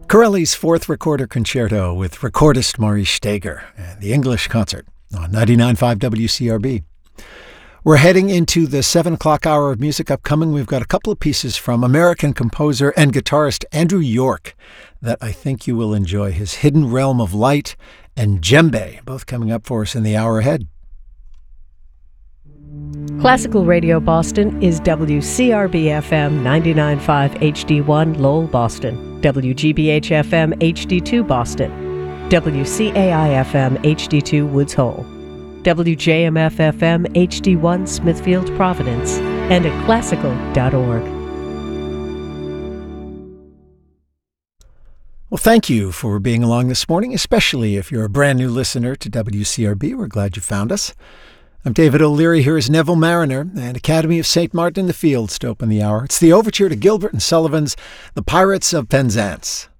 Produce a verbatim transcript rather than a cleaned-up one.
Corelli's Fourth Recorder Concerto with recordist Maurice Steger and the English Concert on ninety-nine point five W C R B. We're heading into the seven o'clock hour of music upcoming. We've got a couple of pieces from American composer and guitarist Andrew York that I think you will enjoy. His Hidden Realm of Light and Djembe, both coming up for us in the hour ahead. Classical Radio Boston is W C R B F M ninety-nine point five H D one Lowell, Boston, W G B H F M H D two Boston, W C A I F M H D two Woods Hole, W J M F F M H D one Smithfield, Providence, and at classical dot org. Well, thank you for being along this morning, especially if you're a brand new listener to W C R B. We're glad you found us. I'm David O'Leary. Here is Neville Mariner and Academy of Saint Martin in the Fields to open the hour. It's the overture to Gilbert and Sullivan's The Pirates of Penzance.